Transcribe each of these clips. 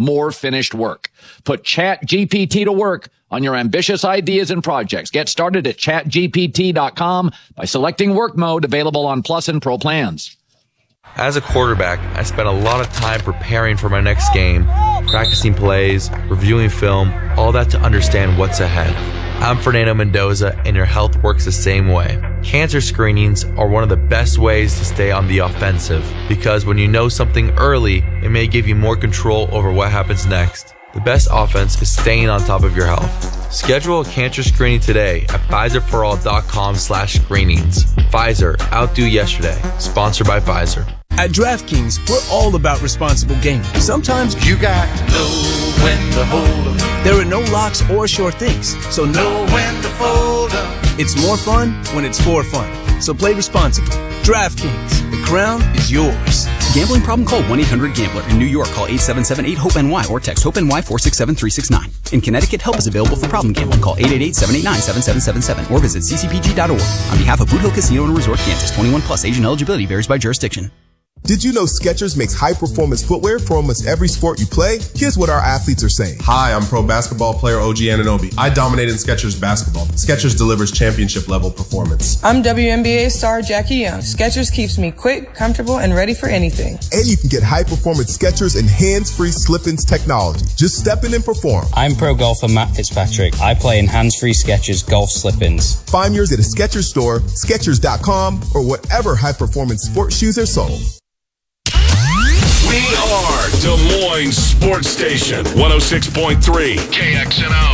more finished work. Put ChatGPT to work on your ambitious ideas and projects. Get started at chatgpt.com by selecting work mode, available on Plus and Pro plans. As a quarterback, I spent a lot of time preparing for my next game, practicing plays, reviewing film, all that to understand what's ahead. I'm Fernando Mendoza, and your health works the same way. Cancer screenings are one of the best ways to stay on the offensive, because when you know something early, it may give you more control over what happens next. The best offense is staying on top of your health. Schedule a cancer screening today at PfizerForAll.com/screenings. Pfizer, outdo yesterday. Sponsored by Pfizer. At DraftKings, we're all about responsible gaming. Sometimes you got to know when to hold 'em. There are no locks or sure things, so know when to fold 'em. It's more fun when it's for fun. So play responsibly. DraftKings, the crown is yours. Gambling problem? Call 1-800-GAMBLER. In New York, call 877-8-HOPE-NY or text HOPE-NY 467-369. In Connecticut, help is available for problem gambling. Call 888-789-7777 or visit ccpg.org. On behalf of Boot Hill Casino and Resort, Kansas, 21 plus. Age and eligibility varies by jurisdiction. Did you know Skechers makes high-performance footwear for almost every sport you play? Here's what our athletes are saying. Hi, I'm pro basketball player OG Anunoby. I dominate in Skechers basketball. Skechers delivers championship-level performance. I'm WNBA star Jackie Young. Skechers keeps me quick, comfortable, and ready for anything. And you can get high-performance Skechers and hands-free slip-ins technology. Just step in and perform. I'm pro golfer Matt Fitzpatrick. I play in hands-free Skechers golf slip-ins. Find yours at a Skechers store, Skechers.com, or whatever high-performance sports shoes are sold. We are Des Moines Sports Station, 106.3 KXNO.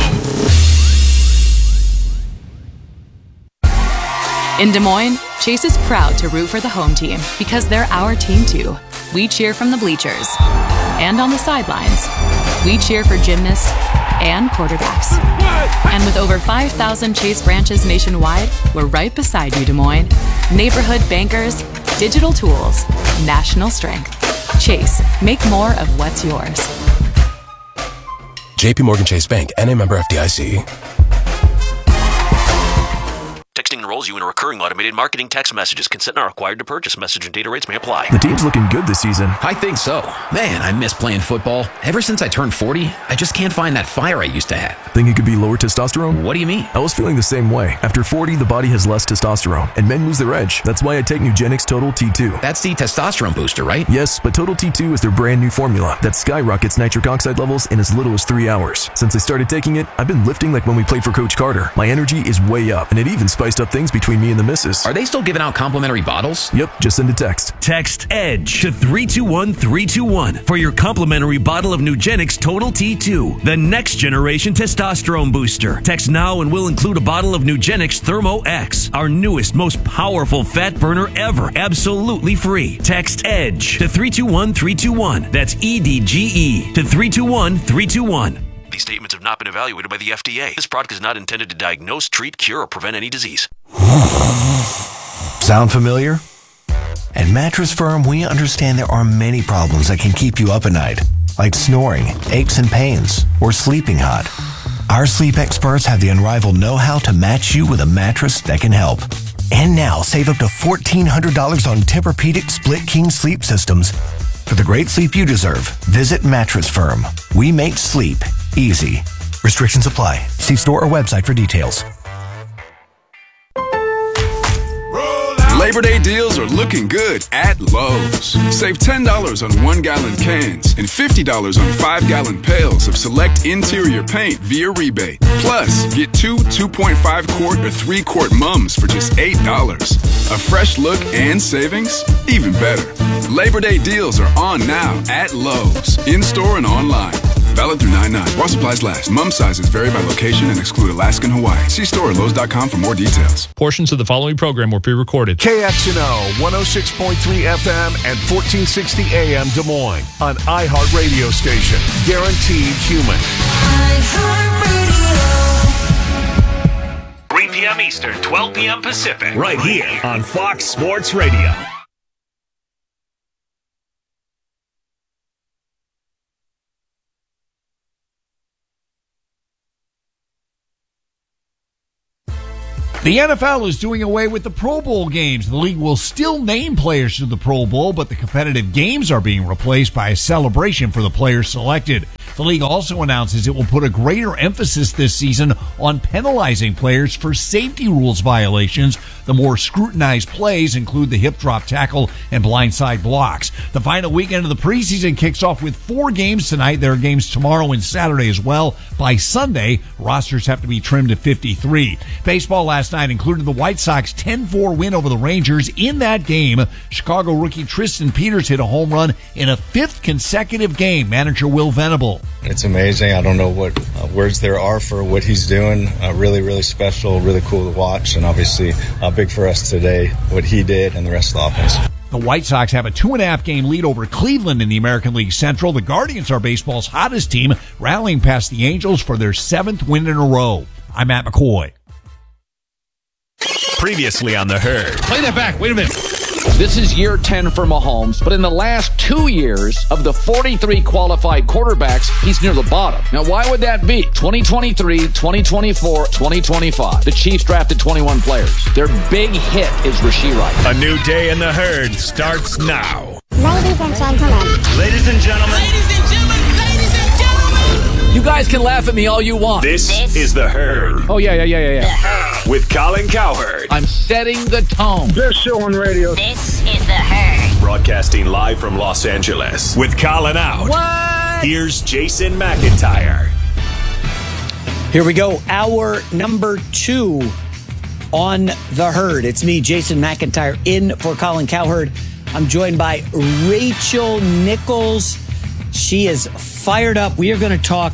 In Des Moines, Chase is proud to root for the home team because they're our team too. We cheer from the bleachers and on the sidelines. We cheer for gymnasts and quarterbacks. And with over 5,000 Chase branches nationwide, we're right beside you, Des Moines. Neighborhood bankers, digital tools, national strength. Chase, make more of what's yours. JP Morgan Chase Bank, N.A. member FDIC. Texting enrolls you in a recurring automated marketing text messages. Consent not required to purchase. Message and data rates may apply. The team's looking good this season. I think so. Man, I miss playing football. Ever since I turned 40, I just can't find that fire I used to have. Think it could be lower testosterone? What do you mean? I was feeling the same way. After 40, the body has less testosterone, and men lose their edge. That's why I take Nugenix Total T2. That's the testosterone booster, right? Yes, but Total T2 is their brand new formula that skyrockets nitric oxide levels in as little as 3 hours. Since I started taking it, I've been lifting like when we played for Coach Carter. My energy is way up, and it even spiced up things between me and the missus. Are they still giving out complimentary bottles? Yep, just send a text. Text EDGE to 321-321 for your complimentary bottle of Nugenix Total T2, the next generation testosterone booster. Text now and we'll include a bottle of Nugenix Thermo X, our newest, most powerful fat burner ever, absolutely free. Text EDGE to 321-321. That's EDGE to 321-321. These statements have not been evaluated by the FDA. This product is not intended to diagnose, treat, cure, or prevent any disease. Sound familiar? At Mattress Firm, we understand there are many problems that can keep you up at night, like snoring, aches and pains, or sleeping hot. Our sleep experts have the unrivaled know-how to match you with a mattress that can help. And now, save up to $1,400 on Tempur-Pedic Split King sleep systems. For the great sleep you deserve, visit Mattress Firm. We make sleep easy. Restrictions apply. See store or website for details. Labor Day deals are looking good at Lowe's. Save $10 on 1-gallon cans and $50 on 5-gallon pails of select interior paint via rebate. Plus, get 2 2.5-quart or 3-quart mums for just $8. A fresh look and savings? Even better. Labor Day deals are on now at Lowe's, in-store and online. Valid through 9/9. While supplies last. Mum sizes vary by location and exclude Alaska and Hawaii. See store at Lowe's.com for more details. Portions of the following program were pre-recorded. KXNO 106.3 FM and 1460 AM Des Moines. An iHeart radio station. Guaranteed human. 3 p.m. Eastern, 12 p.m. Pacific. Right here on Fox Sports Radio. The NFL is doing away with the Pro Bowl games. The league will still name players to the Pro Bowl, but the competitive games are being replaced by a celebration for the players selected. The league also announces it will put a greater emphasis this season on penalizing players for safety rules violations. The more scrutinized plays include the hip drop tackle and blindside blocks. The final weekend of the preseason kicks off with 4 games tonight. There are games tomorrow and Saturday as well. By Sunday, rosters have to be trimmed to 53. Baseball last night included the White Sox 10-4 win over the Rangers. In that game, Chicago rookie Tristan Peters hit a home run in a 5th consecutive game. Manager Will Venable. It's amazing. I don't know what words there are for what he's doing. Really, really special, really cool to watch, and obviously big for us today, what he did and the rest of the offense. The White Sox have a 2.5-game lead over Cleveland in the American League Central. The Guardians are baseball's hottest team, rallying past the Angels for their 7th win in a row. I'm Matt McCoy. Previously on The Herd. Play that back. Wait a minute. This is year 10 for Mahomes, but in the last 2 years of the 43 qualified quarterbacks, he's near the bottom. Now, why would that be? 2023, 2024, 2025. The Chiefs drafted 21 players. Their big hit is Rashee Rice. A new day in The Herd starts now. Ladies and gentlemen. Ladies and gentlemen. Ladies and gentlemen. Ladies and gentlemen. You guys can laugh at me all you want. This is The Herd. Oh, yeah. With Colin Cowherd. I'm setting the tone. Best show on radio. This is The Herd. Broadcasting live from Los Angeles. With Colin out. What? Here's Jason McIntyre. Here we go. Hour number 2 on The Herd. It's me, Jason McIntyre, in for Colin Cowherd. I'm joined by Rachel Nichols. She is fired up. We are going to talk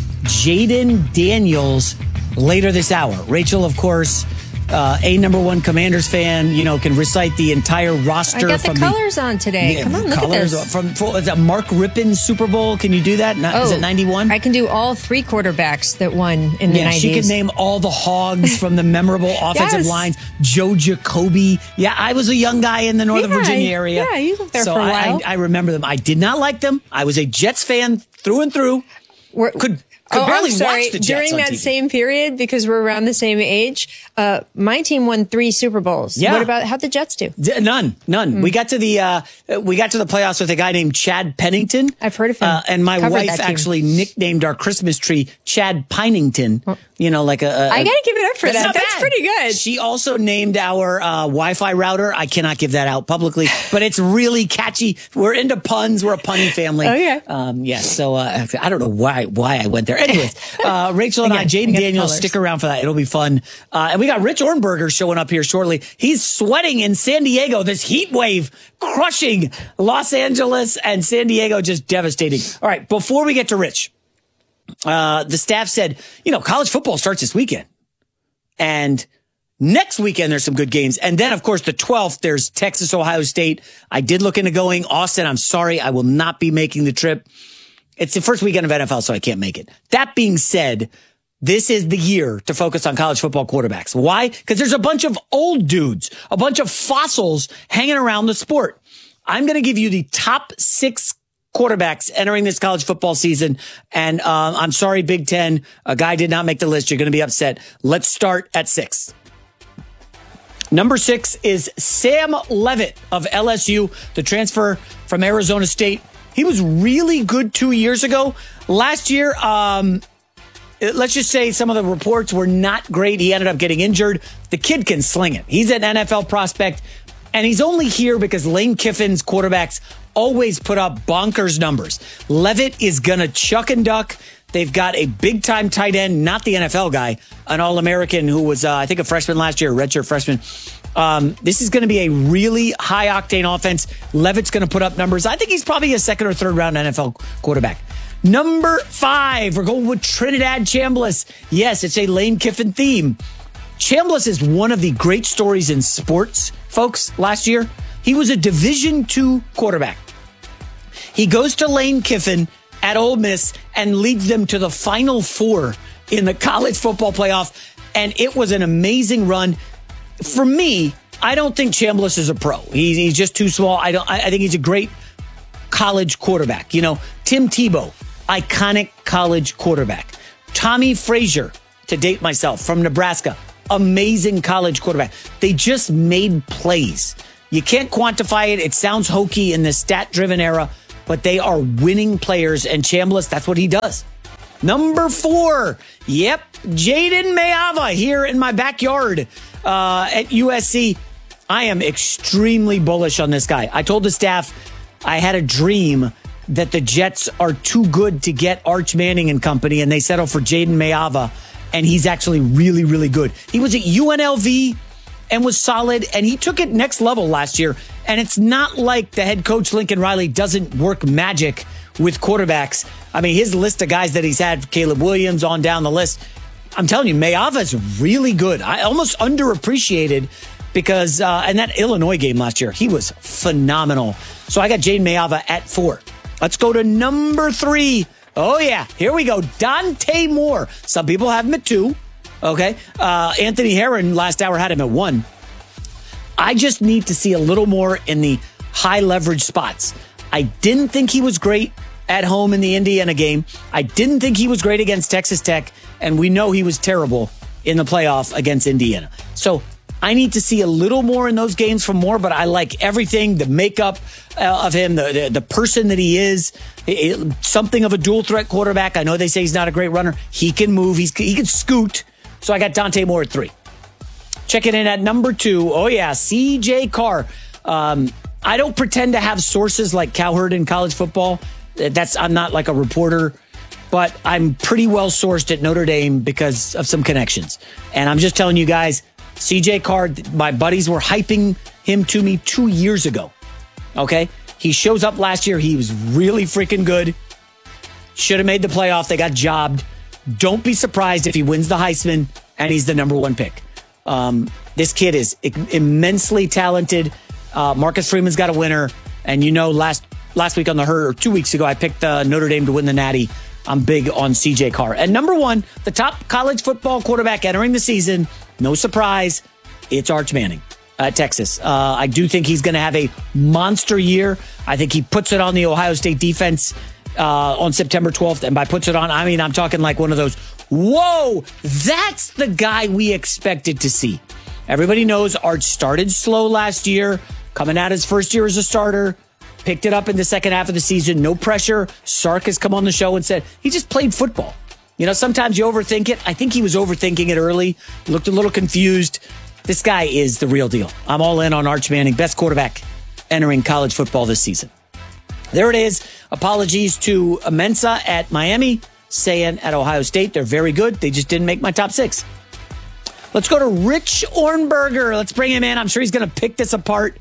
Jayden Daniels later this hour. Rachel, of course, a number 1 Commanders fan, can recite the entire roster. I got the colors on today. Come on, look at this. From the Mark Rippon Super Bowl. Can you do that? Is it 91? I can do all 3 quarterbacks that won in the 90s. She can name all the hogs from the memorable offensive lines. Joe Jacoby. Yeah, I was a young guy in the Northern Virginia area. Yeah, you lived there for a while. I remember them. I did not like them. I was a Jets fan through and through. Could barely I'm sorry. watch the Jets During on that TV. same period, because we're around the same age, my team won 3 Super Bowls. Yeah. How'd the Jets do? None. We got to the playoffs with a guy named Chad Pennington. I've heard of him. And my Covered wife that team. actually nicknamed our Christmas tree Chad Pinington. Like a. I gotta give it up for That's that. not That's bad. pretty good. She also named our Wi-Fi router. I cannot give that out publicly, but it's really catchy. We're into puns. We're a punny family. Okay. Yes. So I don't know why I went there. Anyways, Rachel and I, Jayden Daniels, stick around for that. It'll be fun. And we got Rich Ornberger showing up here shortly. He's sweating in San Diego. This heat wave crushing Los Angeles and San Diego, just devastating. All right. Before we get to Rich, the staff said, college football starts this weekend. And next weekend, there's some good games. And then, of course, the 12th, there's Texas, Ohio State. I did look into going. Austin, I'm sorry. I will not be making the trip. It's the first weekend of NFL, so I can't make it. That being said, this is the year to focus on college football quarterbacks. Why? Because there's a bunch of old dudes, a bunch of fossils hanging around the sport. I'm going to give you the top 6 quarterbacks entering this college football season. And I'm sorry, Big Ten, a guy did not make the list. You're going to be upset. Let's start at 6. Number 6 is Sam Leavitt of LSU, the transfer from Arizona State. He was really good 2 years ago. Last year, let's just say some of the reports were not great. He ended up getting injured. The kid can sling it. He's an NFL prospect, and he's only here because Lane Kiffin's quarterbacks always put up bonkers numbers. Leavitt is going to chuck and duck. They've got a big-time tight end, not the NFL guy, an All-American who was, I think, a freshman last year, a redshirt freshman. This is going to be a really high-octane offense. Leavitt's going to put up numbers. I think he's probably a 2nd or 3rd round NFL quarterback. Number 5, we're going with Trinidad Chambliss. Yes, it's a Lane Kiffin theme. Chambliss is one of the great stories in sports, folks, last year. He was a Division II quarterback. He goes to Lane Kiffin at Ole Miss and leads them to the Final Four in the college football playoff. And it was an amazing run. For me, I don't think Chambliss is a pro. He's just too small. I think he's a great college quarterback. Tim Tebow, iconic college quarterback. Tommy Frazier, to date myself, from Nebraska, amazing college quarterback. They just made plays. You can't quantify it. It sounds hokey in this stat-driven era, but they are winning players, and Chambliss, that's what he does. Number 4, yep, Jayden Maiava here in my backyard at USC. I am extremely bullish on this guy. I told the staff I had a dream that the Jets are too good to get Arch Manning and company, and they settle for Jayden Maiava, and he's actually really, really good. He was at UNLV and was solid, and he took it next level last year, and it's not like the head coach, Lincoln Riley, doesn't work magic with quarterbacks. I mean, his list of guys that he's had, Caleb Williams on down the list, I'm telling you, Maiava is really good. I almost underappreciated because in that Illinois game last year, he was phenomenal. So I got Jayden Maiava at 4. Let's go to number 3. Oh, yeah. Here we go. Dante Moore. Some people have him at 2. Okay. Anthony Herron last hour had him at 1. I just need to see a little more in the high leverage spots. I didn't think he was great at home in the Indiana game. I didn't think he was great against Texas Tech. And we know he was terrible in the playoff against Indiana. So I need to see a little more in those games from Moore, but I like everything, the makeup of him, the person that he is, something of a dual threat quarterback. I know they say he's not a great runner. He can move. He can scoot. So I got Dante Moore at 3. Checking in at number 2. Oh, yeah, CJ Carr. I don't pretend to have sources like Cowherd in college football. I'm not like a reporter, but I'm pretty well sourced at Notre Dame because of some connections. And I'm just telling you guys, CJ Carr, my buddies were hyping him to me 2 years ago. Okay? He shows up last year. He was really freaking good. Should have made the playoff. They got jobbed. Don't be surprised if he wins the Heisman and he's the number 1 pick. This kid is immensely talented. Marcus Freeman's got a winner. And you know, last week on the herd, or 2 weeks ago, I picked Notre Dame to win the Natty. I'm big on CJ Carr. And number 1, the top college football quarterback entering the season, no surprise, it's Arch Manning at Texas. I do think he's going to have a monster year. I think he puts it on the Ohio State defense on September 12th. And by puts it on, I mean, I'm talking like one of those, whoa, that's the guy we expected to see. Everybody knows Arch started slow last year, coming out his first year as a starter. Picked it up in the second half of the season. No pressure. Sark has come on the show and said he just played football. You know, sometimes you overthink it. I think he was overthinking it early. Looked a little confused. This guy is the real deal. I'm all in on Arch Manning, best quarterback entering college football this season. There it is. Apologies to Mensa at Miami, Sayan at Ohio State. They're very good. They just didn't make my top 6. Let's go to Rich Ornberger. Let's bring him in. I'm sure he's going to pick this apart.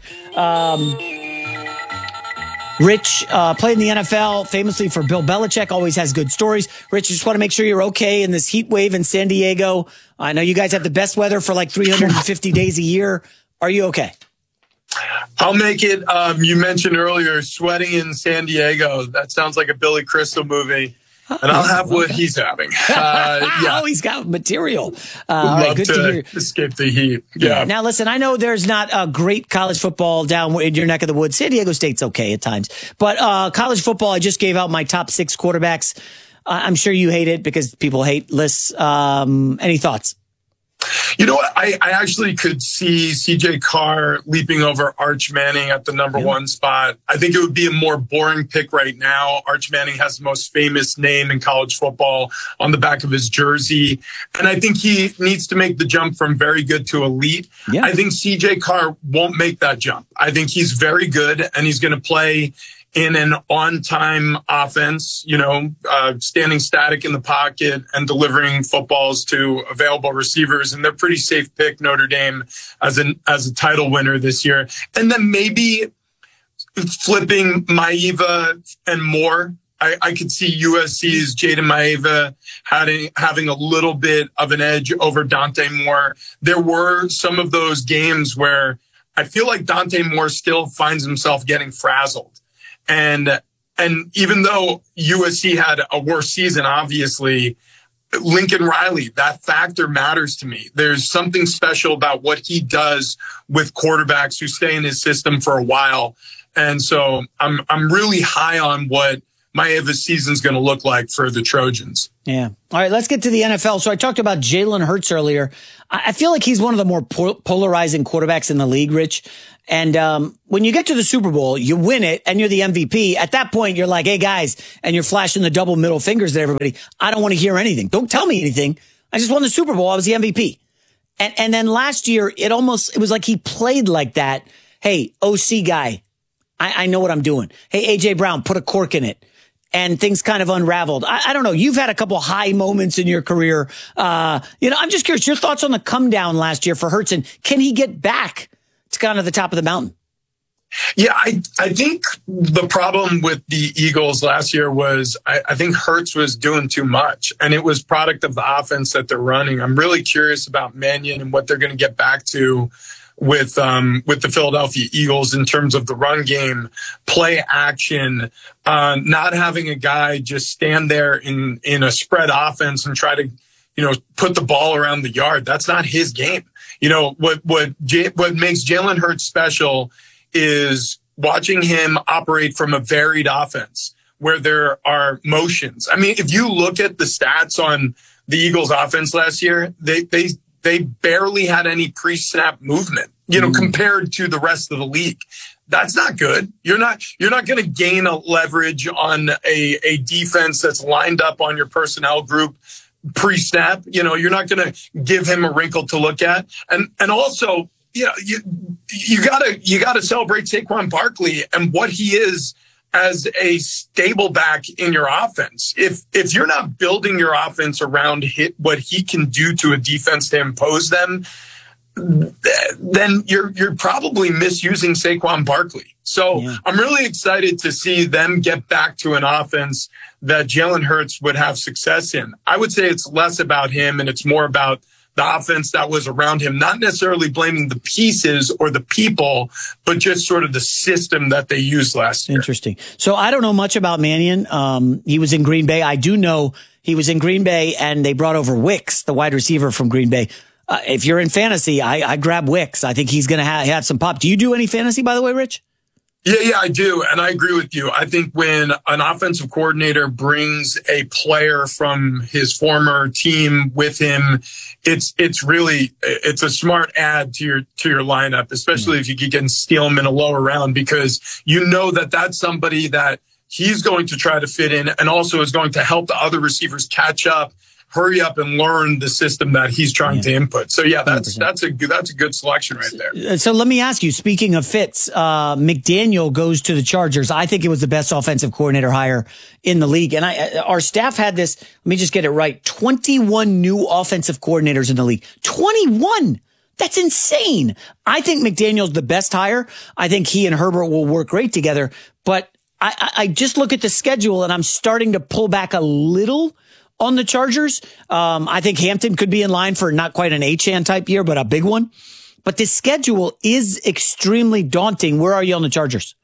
Rich played in the NFL, famously for Bill Belichick, always has good stories. Rich, just want to make sure you're okay in this heat wave in San Diego. I know you guys have the best weather for like 350 days a year. Are you okay? I'll make it. You mentioned earlier sweating in San Diego. That sounds like a Billy Crystal movie. And I'll have what he's having. Yeah. Oh, he's got material. All right, good to hear. Escape the heat. Yeah. Now, listen, I know there's not a great college football down in your neck of the woods. San Diego State's okay at times. But college football, I just gave out my top 6 quarterbacks. I'm sure you hate it because people hate lists. Any thoughts? You know what? I actually could see CJ Carr leaping over Arch Manning at the number 1 spot. I think it would be a more boring pick right now. Arch Manning has the most famous name in college football on the back of his jersey. And I think he needs to make the jump from very good to elite. Yeah. I think CJ Carr won't make that jump. I think he's very good and he's going to play in an on-time offense, standing static in the pocket and delivering footballs to available receivers. And they're pretty safe pick, Notre Dame, as a title winner this year. And then maybe flipping Maiava and Moore. I could see USC's Jayden Maiava having a little bit of an edge over Dante Moore. There were some of those games where I feel like Dante Moore still finds himself getting frazzled. And even though USC had a worse season, obviously, Lincoln Riley, that factor matters to me. There's something special about what he does with quarterbacks who stay in his system for a while. And so I'm really high on what Maeva's season's going to look like for the Trojans. Yeah. All right, let's get to the NFL. So I talked about Jalen Hurts earlier. I feel like he's one of the more polarizing quarterbacks in the league, Rich. And when you get to the Super Bowl, you win it, and you're the MVP. At that point, you're like, hey, guys, and you're flashing the double middle fingers at everybody. I don't want to hear anything. Don't tell me anything. I just won the Super Bowl. I was the MVP. And then last year, it was like he played like that. Hey, OC guy, I know what I'm doing. Hey, A.J. Brown, put a cork in it. And things kind of unraveled. I don't know. You've had a couple high moments in your career. I'm just curious, your thoughts on the come down last year for Hurts, and can he get back to kind of the top of the mountain? Yeah, I think the problem with the Eagles last year was I think Hurts was doing too much, and it was product of the offense that they're running. I'm really curious about Mannion and what they're going to get back to with the Philadelphia Eagles in terms of the run game, play action, not having a guy just stand there in a spread offense and try to, put the ball around the yard. That's not his game. What makes Jalen Hurts special is watching him operate from a varied offense where there are motions. I mean, if you look at the stats on the Eagles offense last year, they barely had any pre-snap movement, compared to the rest of the league. That's not good. You're not going to gain a leverage on a defense that's lined up on your personnel group pre-snap. You're not going to give him a wrinkle to look at. And also, you gotta celebrate Saquon Barkley and what he is as a stable back in your offense. If you're not building your offense around what he can do to a defense to impose them, then you're probably misusing Saquon Barkley. So yeah. I'm really excited to see them get back to an offense that Jalen Hurts would have success in. I would say it's less about him and it's more about the offense that was around him, not necessarily blaming the pieces or the people, but just sort of the system that they used last year. Interesting. So I don't know much about Mannion. He was in Green Bay. I do know he was in Green Bay and they brought over Wicks, the wide receiver from Green Bay. If you're in fantasy, I grab Wicks. I think he's going to have some pop. Do you do any fantasy, by the way, Rich? Yeah, I do. And I agree with you. I think when an offensive coordinator brings a player from his former team with him, it's a smart add to your lineup, especially if you can steal him in a lower round, because that's somebody that he's going to try to fit in and also is going to help the other receivers catch up, hurry up and learn the system that he's trying to input. So yeah, that's a good selection right there. So let me ask you, speaking of fits, McDaniel goes to the Chargers. I think it was the best offensive coordinator hire in the league. And our staff had this, let me just get it right, 21 new offensive coordinators in the league. 21! That's insane. I think McDaniel's the best hire. I think he and Herbert will work great together. But I just look at the schedule and I'm starting to pull back a little on the Chargers. I think Hampton could be in line for not quite an Achane type year, but a big one. But the schedule is extremely daunting. Where are you on the Chargers?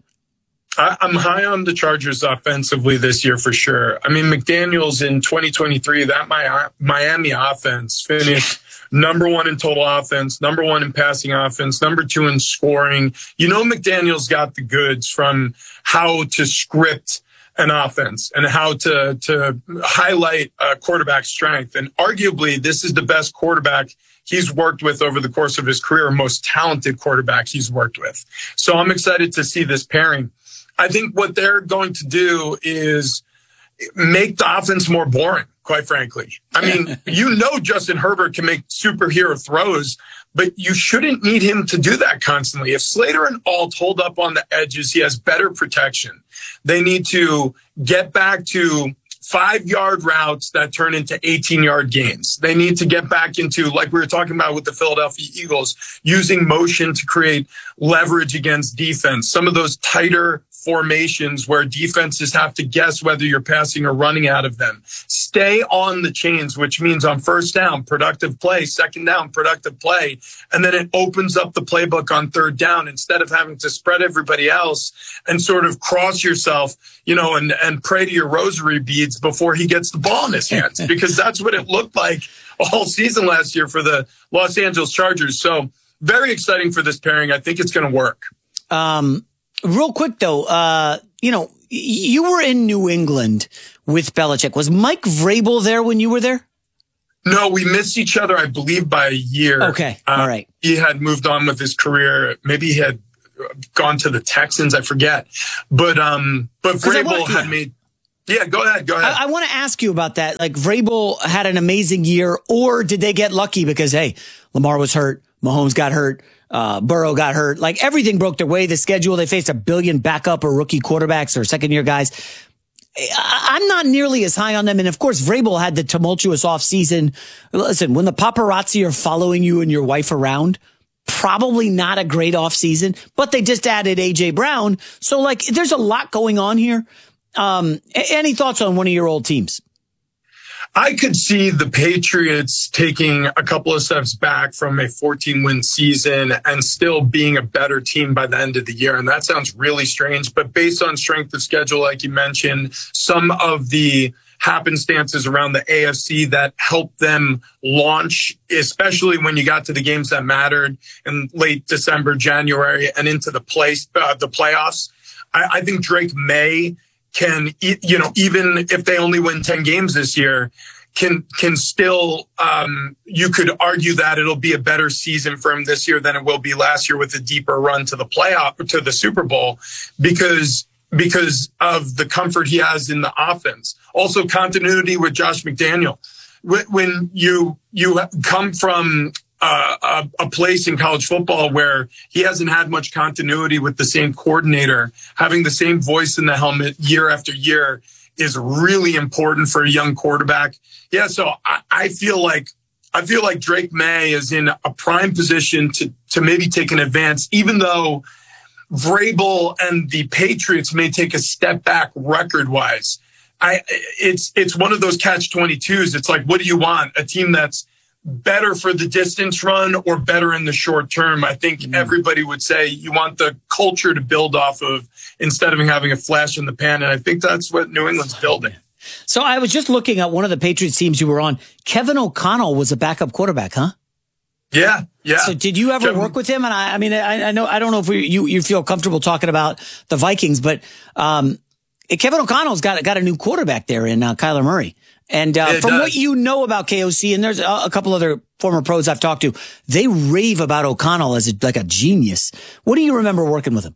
I'm high on the Chargers offensively this year for sure. I mean, McDaniels in 2023, that Miami offense finished number one in total offense, number one in passing offense, number two in scoring. McDaniels got the goods from how to script an offense and how to highlight a quarterback's strength. And arguably, this is the best quarterback he's worked with over the course of his career, most talented quarterback he's worked with. So I'm excited to see this pairing. I think what they're going to do is make the offense more boring, quite frankly. I mean, Justin Herbert can make superhero throws, but you shouldn't need him to do that constantly. If Slater and Alt hold up on the edges, he has better protection. They need to get back to 5-yard routes that turn into 18-yard gains. They need to get back into, like we were talking about with the Philadelphia Eagles, using motion to create leverage against defense. Some of those tighter formations where defenses have to guess whether you're passing or running out of them. Stay on the chains, which means on first down, productive play, second down, productive play. And then it opens up the playbook on third down instead of having to spread everybody else and sort of cross yourself, and pray to your rosary beads before he gets the ball in his hands, because that's what it looked like all season last year for the Los Angeles Chargers. So very exciting for this pairing. I think it's going to work. Real quick, though, You were in New England with Belichick. Was Mike Vrabel there when you were there? No, we missed each other, I believe, by a year. Okay. All right. He had moved on with his career. Maybe he had gone to the Texans. I forget. But Vrabel had made. Yeah, go ahead. I want to ask you about that. Like, Vrabel had an amazing year, or did they get lucky because, hey, Lamar was hurt, Mahomes got hurt, Burrow got hurt. Like, everything broke their way. The schedule, they faced 1 billion backup or rookie quarterbacks or second-year guys. I'm not nearly as high on them. And, of course, Vrabel had the tumultuous offseason. Listen, when the paparazzi are following you and your wife around, probably not a great offseason, but they just added A.J. Brown. So, like, there's a lot going on here. Any thoughts on one of your old teams? I could see the Patriots taking a couple of steps back from a 14-win season and still being a better team by the end of the year. And that sounds really strange, but based on strength of schedule, like you mentioned, some of the happenstances around the AFC that helped them launch, especially when you got to the games that mattered in late December, January, and into the playoffs. I think Drake May can, even if they only win 10 games this year, can still, you could argue that it'll be a better season for him this year than it will be last year with a deeper run to the Super Bowl because of the comfort he has in the offense. Also continuity with Josh McDaniel. When you come from a place in college football where he hasn't had much continuity with the same coordinator, having the same voice in the helmet year after year is really important for a young quarterback. Yeah, so I feel like Drake May is in a prime position to maybe take an advance, even though Vrabel and the Patriots may take a step back record-wise. It's one of those catch-22s. It's like, what do you want? A team that's better for the distance run or better in the short term? I think everybody would say you want the culture to build off of instead of having a flash in the pan. And I think that's what New England's building. So I was just looking at one of the Patriots teams you were on. Kevin O'Connell was a backup quarterback, huh? Yeah. So did you ever work with him? And I mean, I know, I don't know if you feel comfortable talking about the Vikings, but Kevin O'Connell's got a new quarterback there in Kyler Murray. And from what you know about KOC, and there's a couple other former pros I've talked to, they rave about O'Connell as like a genius. What do you remember working with him?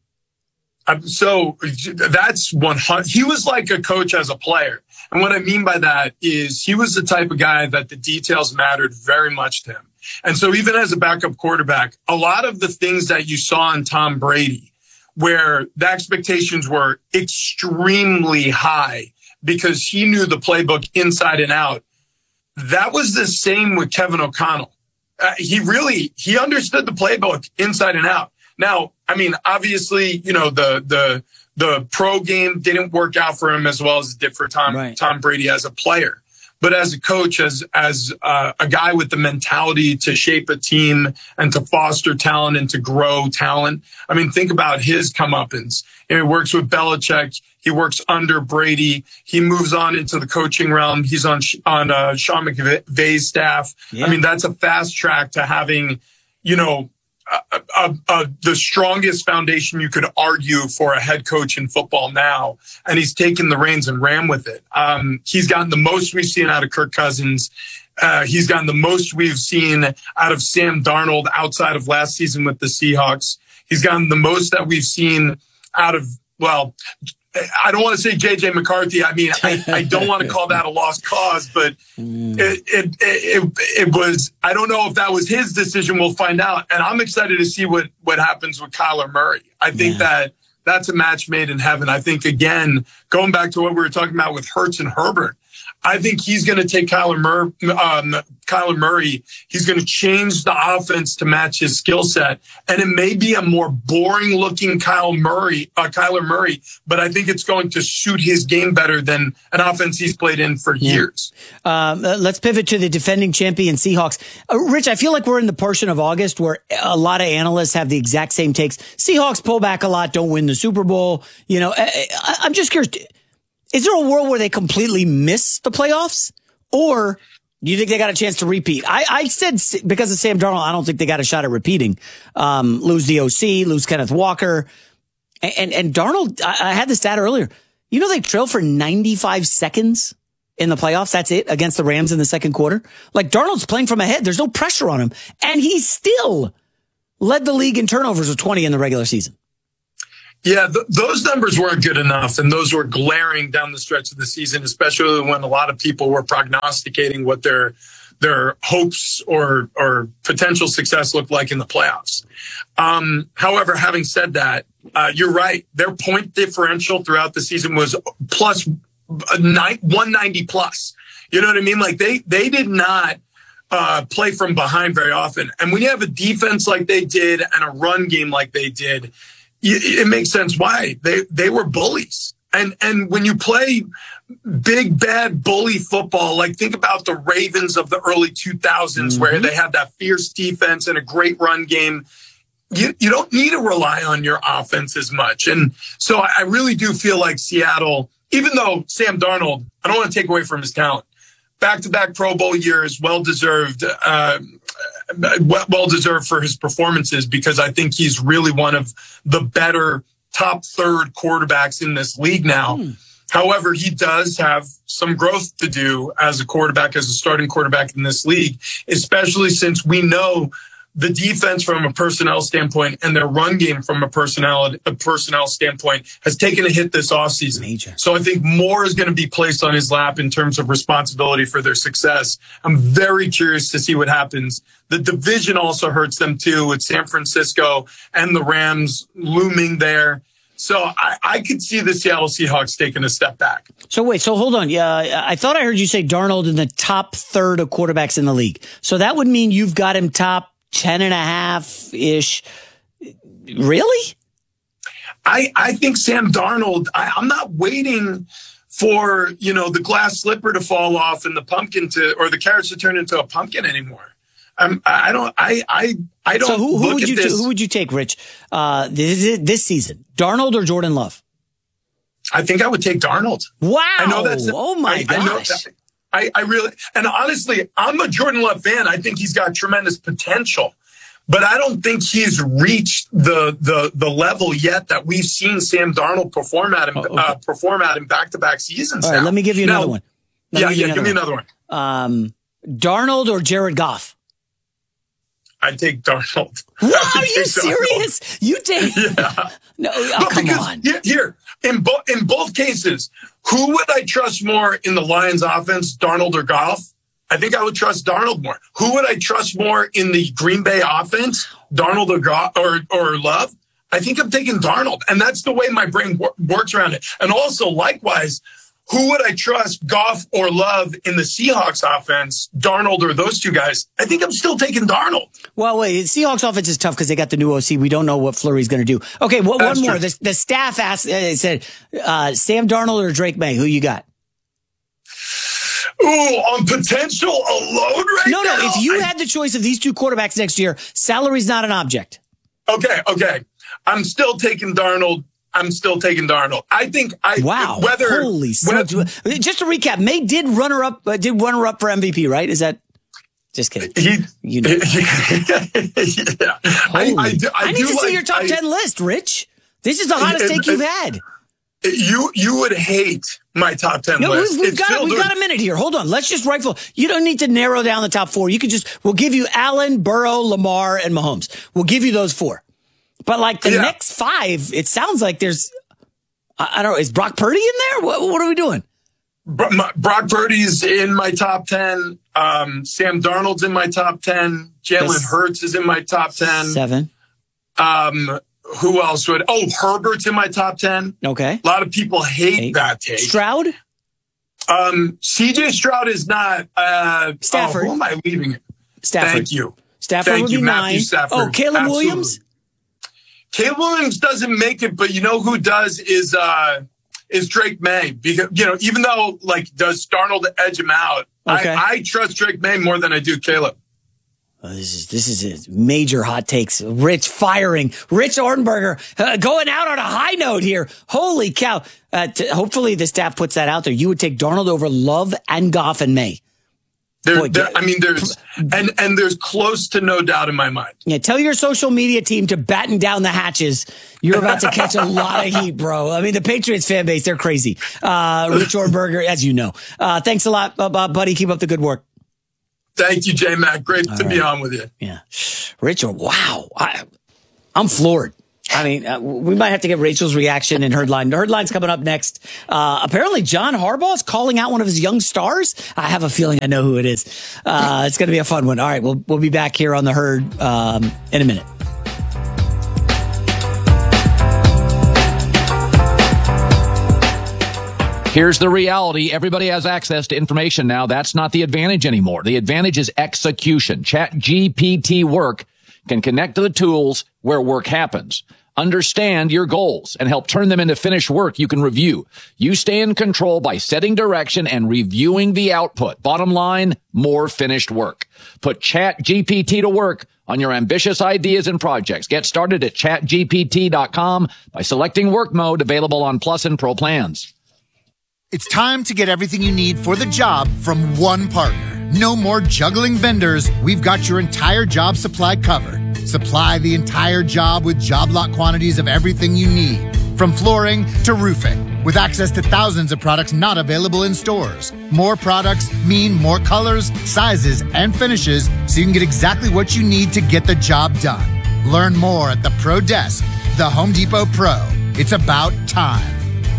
So that's 100. He was like a coach as a player. And what I mean by that is he was the type of guy that the details mattered very much to him. And so even as a backup quarterback, a lot of the things that you saw in Tom Brady, where the expectations were extremely high because he knew the playbook inside and out, that was the same with Kevin O'Connell. He understood the playbook inside and out. Now, I mean, obviously, the pro game didn't work out for him as well as it did for Tom Brady as a player. But as a coach, as a guy with the mentality to shape a team and to foster talent and to grow talent, I mean, think about his comeuppance. He works with Belichick. He works under Brady. He moves on into the coaching realm. He's on Sean McVay's staff. Yeah. I mean, that's a fast track to having, the strongest foundation you could argue for a head coach in football now. And he's taken the reins and ran with it. He's gotten the most we've seen out of Kirk Cousins. He's gotten the most we've seen out of Sam Darnold outside of last season with the Seahawks. He's gotten the most that we've seen out of, I don't want to say JJ McCarthy. I mean, I don't want to call that a lost cause, but it was, I don't know if that was his decision. We'll find out. And I'm excited to see what happens with Kyler Murray. I think that's a match made in heaven. I think, again, going back to what we were talking about with Hurts and Herbert, I think he's going to take Kyler Murray. He's going to change the offense to match his skill set. And it may be a more boring looking Kyler Murray, but I think it's going to suit his game better than an offense he's played in for years. Let's pivot to the defending champion Seahawks. Rich, I feel like we're in the portion of August where a lot of analysts have the exact same takes. Seahawks pull back a lot, don't win the Super Bowl. I'm just curious. Is there a world where they completely miss the playoffs? Or do you think they got a chance to repeat? I said because of Sam Darnold, I don't think they got a shot at repeating. Lose the OC, lose Kenneth Walker. And Darnold, I had the stat earlier. You know, they trailed for 95 seconds in the playoffs. That's it against the Rams in the second quarter. Like, Darnold's playing from ahead. There's no pressure on him. And he still led the league in turnovers with 20 in the regular season. Yeah, those numbers weren't good enough, and those were glaring down the stretch of the season, especially when a lot of people were prognosticating what their hopes or potential success looked like in the playoffs. However, having said that, you're right. Their point differential throughout the season was plus 190 plus. You know what I mean? Like, they did not play from behind very often. And when you have a defense like they did and a run game like they did, it makes sense why. They were bullies. And when you play big, bad bully football, like, think about the Ravens of the early 2000s, where they had that fierce defense and a great run game. You don't need to rely on your offense as much. And so I really do feel like Seattle, even though Sam Darnold, I don't want to take away from his talent, back-to-back Pro Bowl years, well-deserved for his performances, because I think he's really one of the better top third quarterbacks in this league now. However, he does have some growth to do as a quarterback, as a starting quarterback in this league, especially since we know the defense from a personnel standpoint and their run game from a personnel standpoint has taken a hit this offseason. So I think more is going to be placed on his lap in terms of responsibility for their success. I'm very curious to see what happens. The division also hurts them too, with San Francisco and the Rams looming there. So I could see the Seattle Seahawks taking a step back. So wait, so hold on. Yeah, I thought I heard you say Darnold in the top third of quarterbacks in the league. So that would mean you've got him top 10.5-ish. Really? I think Sam Darnold, I'm not waiting for, the glass slipper to fall off and the carrots to turn into a pumpkin anymore. I don't. So who would you take, Rich, this season? Darnold or Jordan Love? I think I would take Darnold. Wow! I know that's. Oh my gosh! I really, and honestly, I'm a Jordan Love fan. I think he's got tremendous potential, but I don't think he's reached the level yet that we've seen Sam Darnold perform at in back-to-back seasons. All right, let me give you another one. Give me another one. Darnold or Jared Goff? I'd take Darnold. What? Are you serious? You take? Yeah. No, come on. Here, in both cases, who would I trust more in the Lions offense, Darnold or Goff? I think I would trust Darnold more. Who would I trust more in the Green Bay offense, Darnold or Goff or Love? I think I'm taking Darnold, and that's the way my brain works around it. And also, likewise, who would I trust, Goff or Love, in the Seahawks offense, Darnold or those two guys? I think I'm still taking Darnold. Well, wait, Seahawks offense is tough because they got the new OC. We don't know what Fleury's going to do. Okay, one more. The staff asked, said, Sam Darnold or Drake May? Who you got? Ooh, on potential alone now? No, if you had the choice of these two quarterbacks next year, salary's not an object. Okay. I'm still taking Darnold. I think holy smokes. Just to recap, May did runner up for MVP, right? Is that just kidding? Yeah. I need to see your top 10 list, Rich. This is the hottest take you've had. You would hate my top 10 list. We've got a minute here. Hold on. Let's just rifle. You don't need to narrow down the top four. We'll give you Allen, Burrow, Lamar, and Mahomes. We'll give you those four. But like the next five, it sounds like there's, I don't know, is Brock Purdy in there? What are we doing? Brock Purdy's in my top 10. Sam Darnold's in my top 10. Jalen Hurts is in my top 10. 7. Who else would? Herbert's in my top 10. Okay. A lot of people hate that take. Stroud? CJ Stroud is not. Stafford. Who am I leaving? Stafford. Thank you. Stafford would be 9. Stafford. Caleb Williams? Caleb Williams doesn't make it, but you know who does is Drake May. Because, even though, does Darnold edge him out? Okay. I trust Drake May more than I do Caleb. This is major hot takes. Rich firing. Rich Ornberger going out on a high note here. Holy cow. Hopefully the staff puts that out there. You would take Darnold over Love and Goff and May. There's close to no doubt in my mind. Yeah, tell your social media team to batten down the hatches. You're about to catch a lot of heat, bro. I mean, the Patriots fan base, they're crazy. Rich Ornberger, as you know. Thanks a lot, buddy. Keep up the good work. Thank you, J-Mac. Great to be on with you. Yeah. Richard, wow. I'm floored. I mean, we might have to get Rachel's reaction in Herdline. The Herdline's coming up next. Apparently, John Harbaugh is calling out one of his young stars. I have a feeling I know who it is. It's going to be a fun one. All right, we'll be back here on the Herd in a minute. Here's the reality. Everybody has access to information now. That's not the advantage anymore. The advantage is execution. ChatGPT Work can connect to the tools where work happens. Understand your goals and help turn them into finished work you can review. You stay in control by setting direction and reviewing the output. Bottom line, more finished work. Put ChatGPT to work on your ambitious ideas and projects. Get started at chatgpt.com by selecting work mode, available on Plus and Pro plans. It's time to get everything you need for the job from one partner. No more juggling vendors. We've got your entire job supply covered. Supply the entire job with job lot quantities of everything you need, from flooring to roofing, with access to thousands of products not available in stores. More products mean more colors, sizes, and finishes, so you can get exactly what you need to get the job done. Learn more at the Pro Desk, the Home Depot Pro. It's about time.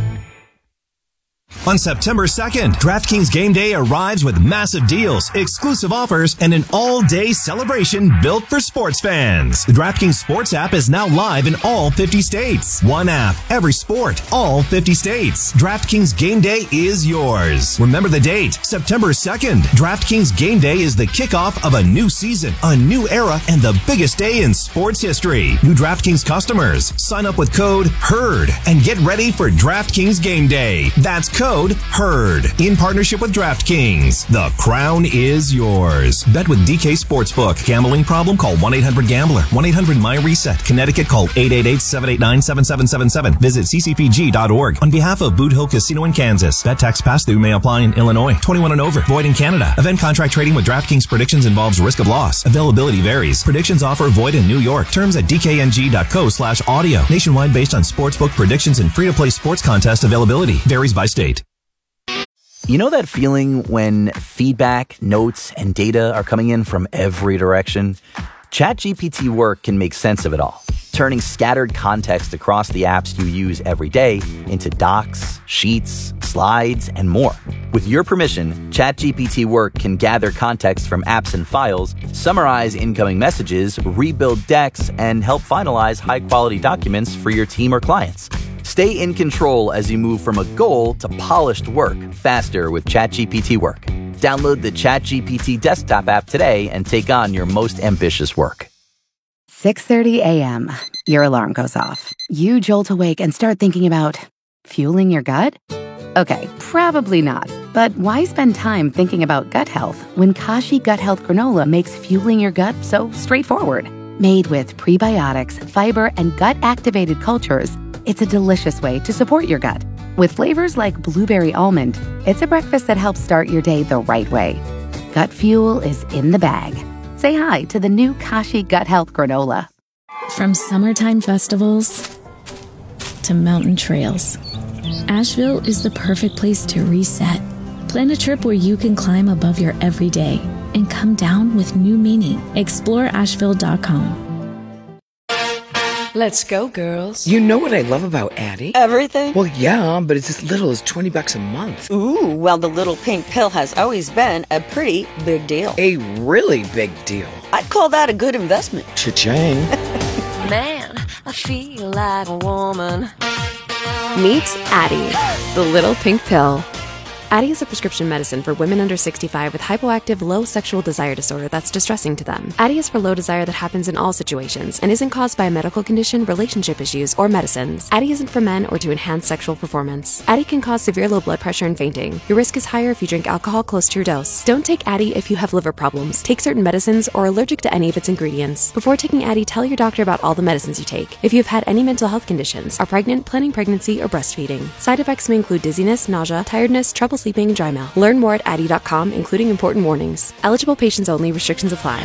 On September 2nd, DraftKings Game Day arrives with massive deals, exclusive offers, and an all-day celebration built for sports fans. The DraftKings Sports app is now live in all 50 states. One app, every sport, all 50 states. DraftKings Game Day is yours. Remember the date, September 2nd. DraftKings Game Day is the kickoff of a new season, a new era, and the biggest day in sports history. New DraftKings customers, sign up with code HERD and get ready for DraftKings Game Day. That's code HERD in partnership with DraftKings. The crown is yours. Bet with DK Sportsbook. Gambling problem? Call 1-800-GAMBLER. 1-800-MY-RESET. Connecticut, call 888-789-7777. Visit ccpg.org. On behalf of Boot Hill Casino in Kansas. Bet tax pass-through may apply in Illinois. 21 and over. Void in Canada. Event contract trading with DraftKings predictions involves risk of loss. Availability varies. Predictions offer void in New York. Terms at dkng.co/audio. Nationwide based on sportsbook predictions and free-to-play sports contest availability. Varies by state. You know that feeling when feedback, notes, and data are coming in from every direction? ChatGPT Work can make sense of it all, turning scattered context across the apps you use every day into docs, sheets, slides, and more. With your permission, ChatGPT Work can gather context from apps and files, summarize incoming messages, rebuild decks, and help finalize high-quality documents for your team or clients. Stay in control as you move from a goal to polished work faster with ChatGPT Work. Download the ChatGPT desktop app today and take on your most ambitious work. 6:30 a.m. Your alarm goes off. You jolt awake and start thinking about fueling your gut? Okay, probably not. But why spend time thinking about gut health when Kashi Gut Health Granola makes fueling your gut so straightforward? Made with prebiotics, fiber, and gut-activated cultures, it's a delicious way to support your gut. With flavors like blueberry almond, it's a breakfast that helps start your day the right way. Gut fuel is in the bag. Say hi to the new Kashi Gut Health Granola. From summertime festivals to mountain trails, Asheville is the perfect place to reset. Plan a trip where you can climb above your everyday and come down with new meaning. Explore Asheville.com. Let's go, girls. You know what I love about Addie? Everything? Well, yeah, but it's as little as $20 a month. Ooh, well, the little pink pill has always been a pretty big deal. A really big deal. I'd call that a good investment. Cha-ching. Man, I feel like a woman. Meet Addie, the little pink pill. Addie is a prescription medicine for women under 65 with hypoactive low sexual desire disorder that's distressing to them. Addie is for low desire that happens in all situations and isn't caused by a medical condition, relationship issues, or medicines. Addie isn't for men or to enhance sexual performance. Addie can cause severe low blood pressure and fainting. Your risk is higher if you drink alcohol close to your dose. Don't take Addie if you have liver problems, take certain medicines, or are allergic to any of its ingredients. Before taking Addie, tell your doctor about all the medicines you take. If you've had any mental health conditions, are pregnant, planning pregnancy, or breastfeeding. Side effects may include dizziness, nausea, tiredness, trouble sleeping, and dry mouth. Learn more at Addy.com, including important warnings. Eligible patients only. Restrictions apply.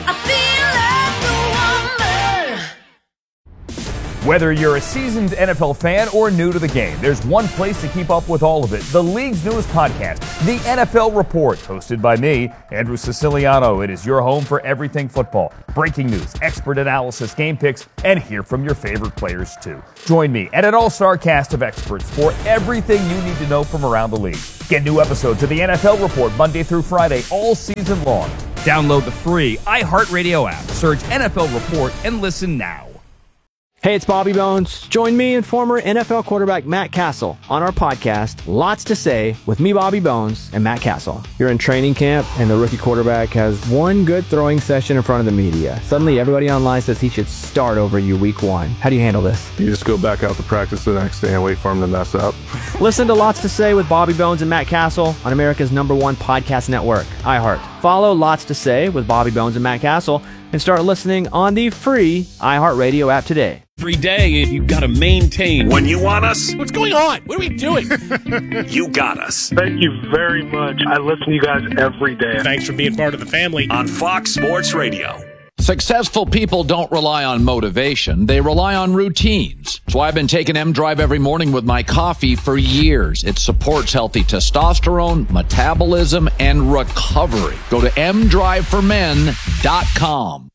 Whether you're a seasoned NFL fan or new to the game, there's one place to keep up with all of it. The league's newest podcast, The NFL Report, hosted by me, Andrew Siciliano. It is your home for everything football. Breaking news, expert analysis, game picks, and hear from your favorite players too. Join me and an all-star cast of experts for everything you need to know from around the league. Get new episodes of The NFL Report Monday through Friday all season long. Download the free iHeartRadio app. Search NFL Report and listen now. Hey, it's Bobby Bones. Join me and former NFL quarterback Matt Castle on our podcast, Lots to Say, with me, Bobby Bones, and Matt Castle. You're in training camp, and the rookie quarterback has one good throwing session in front of the media. Suddenly, everybody online says he should start over you week one. How do you handle this? You just go back out to practice the next day and wait for him to mess up. Listen to Lots to Say with Bobby Bones and Matt Castle on America's #1 podcast network, iHeart. Follow Lots to Say with Bobby Bones and Matt Castle and start listening on the free iHeartRadio app today. Every day, you got to maintain. When you want us, what's going on? What are we doing? You got us. Thank you very much. I listen to you guys every day. Thanks for being part of the family. On Fox Sports Radio. Successful people don't rely on motivation. They rely on routines. That's why I've been taking M-Drive every morning with my coffee for years. It supports healthy testosterone, metabolism, and recovery. Go to mdriveformen.com.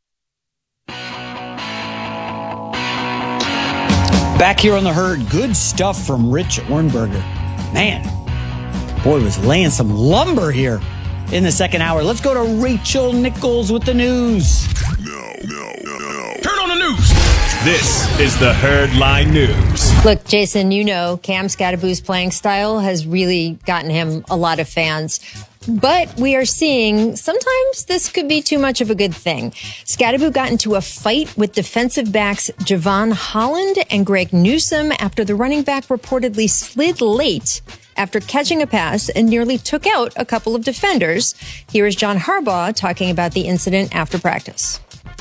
Back here on the herd, good stuff from Rich Ornberger. Man, boy, was laying some lumber here in the second hour. Let's go to Rachel Nichols with the news. Turn on the news. This is the Herdline News. Look, Jason, you know Cam Scadaboo's playing style has really gotten him a lot of fans. But we are seeing sometimes this could be too much of a good thing. Scadaboo got into a fight with defensive backs Javon Holland and Greg Newsome after the running back reportedly slid late after catching a pass and nearly took out a couple of defenders. Here is John Harbaugh talking about the incident after practice.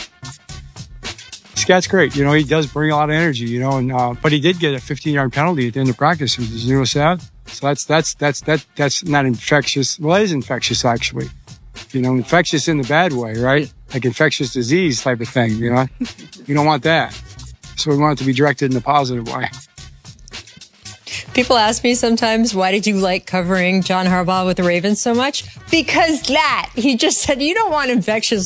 Scat's great. You know, he does bring a lot of energy, you know, and but he did get a 15-yard penalty at the end of practice. Did you notice that? So that's not infectious. Well, it is infectious, actually. You know, infectious in the bad way, right? Like infectious disease type of thing, you know? You don't want that. So we want it to be directed in a positive way. People ask me sometimes, why did you like covering John Harbaugh with the Ravens so much? Because he just said, you don't want infectious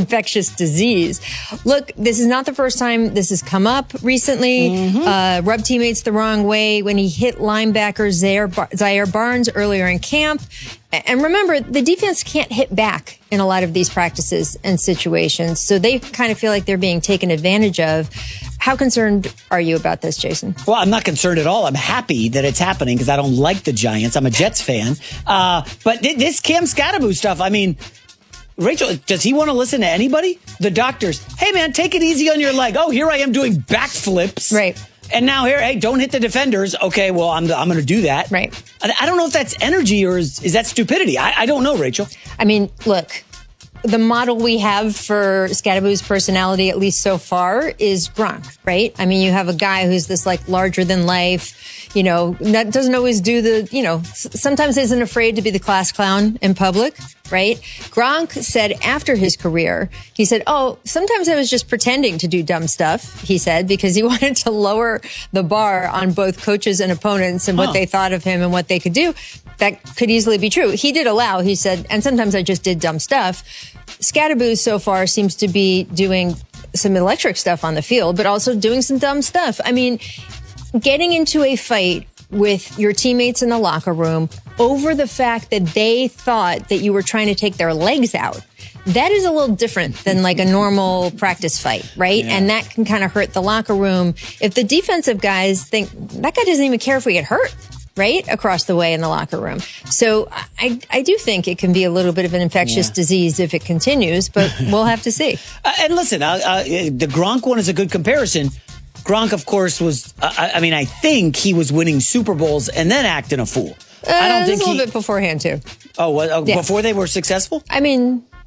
disease. Look, this is not the first time this has come up recently. Rubbed teammates the wrong way when he hit linebacker Zaire Barnes earlier in camp. And remember, the defense can't hit back in a lot of these practices and situations. So they kind of feel like they're being taken advantage of. How concerned are you about this, Jason? Well, I'm not concerned at all. I'm happy that it's happening because I don't like the Giants. I'm a Jets fan. But this Cam Scadaboo stuff, I mean, Rachel, does he want to listen to anybody? The doctors, hey, man, take it easy on your leg. Oh, here I am doing backflips. Right. And now here, hey, don't hit the defenders. Okay, well, I'm going to do that. Right. I don't know if that's energy or is that stupidity. I don't know, Rachel. I mean, look, the model we have for Scadaboo's personality, at least so far, is Gronk, right? I mean, you have a guy who's this like larger than life, you know, doesn't always do the, you know, sometimes isn't afraid to be the class clown in public, right? Gronk said after his career, he said, oh, sometimes I was just pretending to do dumb stuff, he said, because he wanted to lower the bar on both coaches and opponents and what they thought of him and what they could do. That could easily be true. He did allow, he said, and sometimes I just did dumb stuff. Scadaboo so far seems to be doing some electric stuff on the field, but also doing some dumb stuff. I mean, getting into a fight with your teammates in the locker room over the fact that they thought that you were trying to take their legs out. That is a little different than like a normal practice fight, right? Yeah. And that can kind of hurt the locker room. If the defensive guys think that guy doesn't even care if we get hurt, right? Across the way in the locker room. So I do think it can be a little bit of an infectious disease if it continues, but we'll have to see. And listen, the Gronk one is a good comparison. Gronk, of course, was, I think he was winning Super Bowls and then acting a fool. I don't think a little bit beforehand, too. Oh, before they were successful? I mean,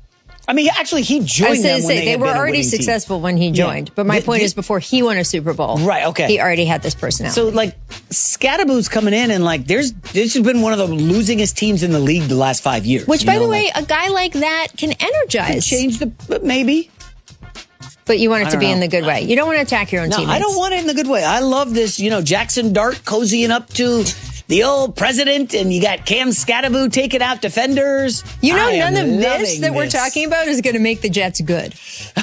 I mean, actually, he joined them when they were already successful when he joined. But my point is, before he won a Super Bowl, right? Okay, he already had this personality. So, like, Scadaboo's coming in, and like, this has been one of the losingest teams in the league the last 5 years. Which, by the way, a guy like that can energize, change maybe. But you want it to be in the good way. You don't want to attack your own teammates. I don't want it in the good way. I love this, Jackson Dart cozying up to the old president, and you got Cam Scadaboo taking out defenders. None of this that we're talking about is going to make the Jets good.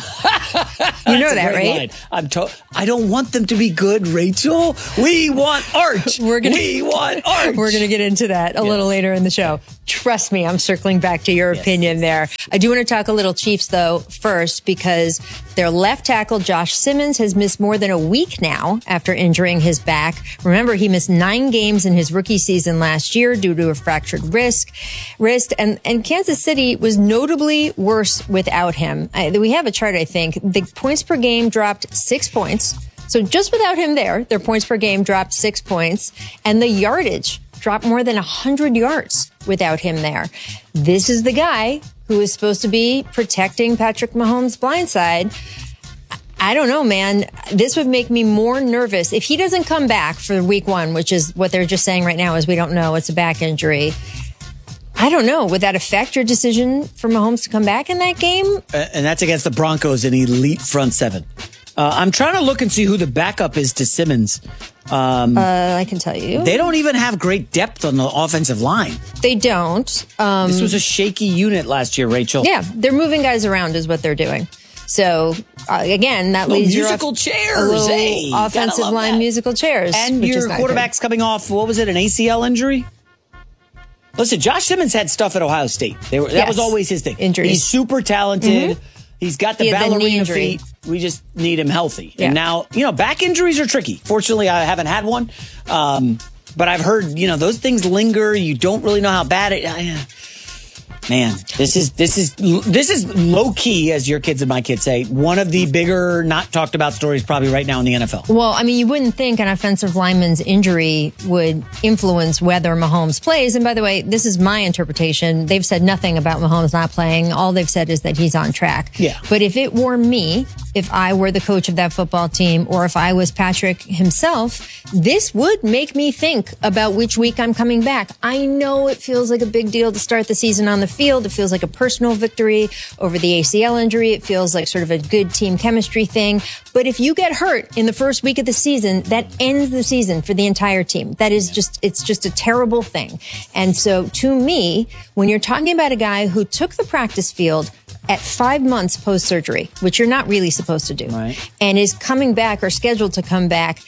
You know that, right? I don't want them to be good, Rachel. We want art. We want art. We're going to get into that a little later in the show. Trust me, I'm circling back to your opinion there. I do want to talk a little Chiefs, though, first, because their left tackle, Josh Simmons, has missed more than a week now after injuring his back. Remember, he missed 9 games in his rookie season last year due to a fractured wrist. And Kansas City was notably worse without him. We have a chart, I think. The points per game dropped 6 points. So just without him there, their points per game dropped 6 points. And the yardage dropped more than 100 yards without him there. This is the guy who is supposed to be protecting Patrick Mahomes' blindside. I don't know, man. This would make me more nervous. If he doesn't come back for week 1, which is what they're just saying right now is we don't know, it's a back injury. I don't know. Would that affect your decision for Mahomes to come back in that game? And that's against the Broncos, an elite front seven. I'm trying to look and see who the backup is to Simmons. I can tell you. They don't even have great depth on the offensive line. They don't. This was a shaky unit last year, Rachel. Yeah, they're moving guys around is what they're doing. So, again, that leads you musical chairs. Hey, offensive line that. Musical chairs. And your quarterback's coming off, what was it, an ACL injury? Listen, Josh Simmons had stuff at Ohio State. That was always his thing. Injuries. He's super talented. Mm-hmm. He's got the ballerina feet. We just need him healthy. Yeah. And now, back injuries are tricky. Fortunately, I haven't had one. But I've heard, those things linger. You don't really know how bad it... Man, this is low key, as your kids and my kids say, one of the bigger, not talked about stories probably right now in the NFL. Well, I mean, you wouldn't think an offensive lineman's injury would influence whether Mahomes plays. And by the way, this is my interpretation. They've said nothing about Mahomes not playing. All they've said is that he's on track. Yeah. But if it were me, if I were the coach of that football team, or if I was Patrick himself, this would make me think about which week I'm coming back. I know it feels like a big deal to start the season on the field. It feels like a personal victory over the ACL injury. It feels like sort of a good team chemistry thing. But if you get hurt in the first week of the season, that ends the season for the entire team. That is it's just a terrible thing. And so to me, when you're talking about a guy who took the practice field at 5 months post-surgery, which you're not really supposed to do, right, and is coming back or scheduled to come back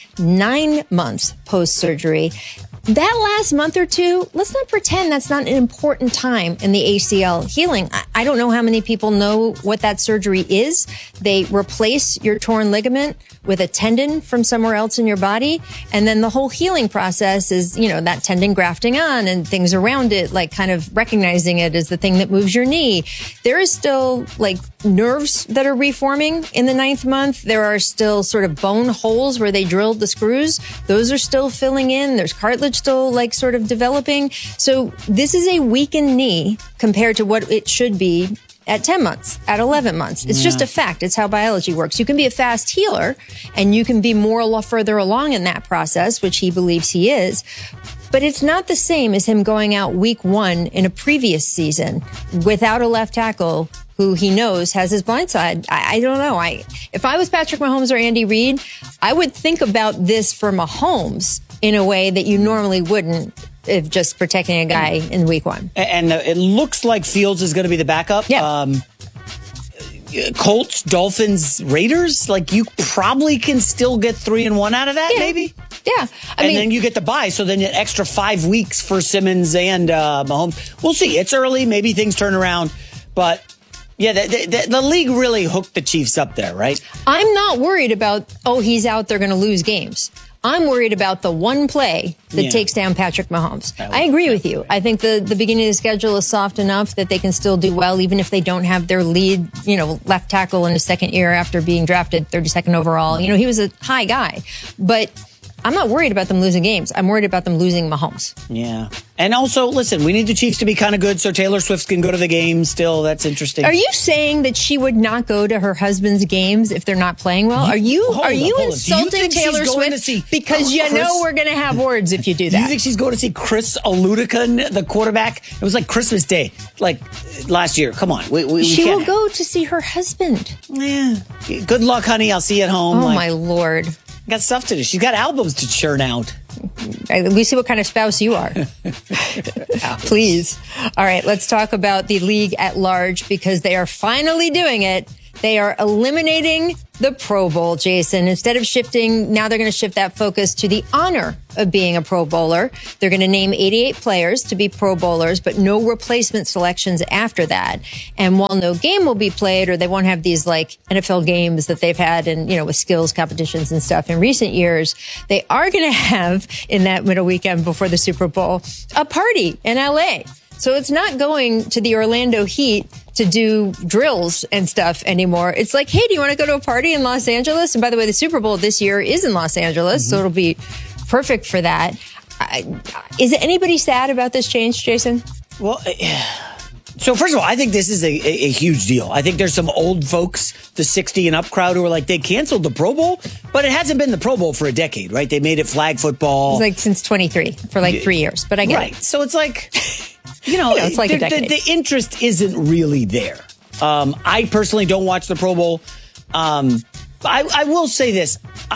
9 months post-surgery, that last month or two, let's not pretend that's not an important time in the ACL healing. I don't know how many people know what that surgery is. They replace your torn ligament with a tendon from somewhere else in your body. And then the whole healing process is, that tendon grafting on and things around it, like kind of recognizing it as the thing that moves your knee. There is still nerves that are reforming in the 9th month. There are still sort of bone holes where they drilled the screws. Those are still filling in. There's cartilage still sort of developing. So this is a weakened knee compared to what it should be at 10 months, at 11 months. It's just a fact. It's how biology works. You can be a fast healer and you can be further along in that process, which he believes he is. But it's not the same as him going out week 1 in a previous season without a left tackle who he knows has his blind side. I don't know. If I was Patrick Mahomes or Andy Reid, I would think about this for Mahomes in a way that you normally wouldn't if just protecting a guy in week 1. And it looks like Fields is going to be the backup. Yeah. Colts, Dolphins, Raiders, you probably can still get 3-1 out of that, maybe? Yeah. I mean, then you get the bye, so then an extra 5 weeks for Simmons and Mahomes. We'll see. It's early. Maybe things turn around. But, yeah, the league really hooked the Chiefs up there, right? I'm not worried about, he's out, they're going to lose games. I'm worried about the one play that takes down Patrick Mahomes. I agree with you. I think the beginning of the schedule is soft enough that they can still do well, even if they don't have their lead, left tackle in his second year after being drafted 32nd overall. He was a high guy. But I'm not worried about them losing games. I'm worried about them losing Mahomes. Yeah. And also, listen, we need the Chiefs to be kind of good so Taylor Swift can go to the game still. That's interesting. Are you saying that she would not go to her husband's games if they're not playing well? Are you insulting Taylor Swift? Because you know we're going to have words if you do that. Do you think she's going to see Chris Oludekan, the quarterback? It was like Christmas Day, like last year. Come on. She will go to see her husband. Yeah. Good luck, honey. I'll see you at home. Oh, my Lord. Got stuff to do. She's got albums to churn out. We see what kind of spouse you are. Please. All right, let's talk about the league at large because they are finally doing it. They are eliminating the Pro Bowl, Jason. Instead of shifting, now they're going to shift that focus to the honor of being a Pro Bowler. They're going to name 88 players to be Pro Bowlers, but no replacement selections after that. And while no game will be played, or they won't have these like NFL games that they've had and, with skills competitions and stuff in recent years, they are going to have in that middle weekend before the Super Bowl, a party in LA. So it's not going to the Orlando Heat to do drills and stuff anymore. It's like, hey, do you want to go to a party in Los Angeles? And by the way, the Super Bowl this year is in Los Angeles, so it'll be perfect for that. Is anybody sad about this change, Jason? Well, so first of all, I think this is a huge deal. I think there's some old folks, the 60 and up crowd, who are like, they canceled the Pro Bowl, but it hasn't been the Pro Bowl for a decade, right? They made it flag football. It's like since 23 for like 3 years, but I get it. So it's like, it's like a decade. The interest isn't really there. I personally don't watch the Pro Bowl. I will say this.